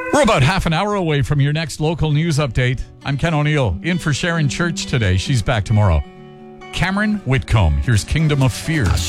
We're about half an hour away from your next local news update. I'm Ken O'Neill, in for Sharon Church today. She's back tomorrow. Cameron Whitcomb, here's Kingdom of Fear.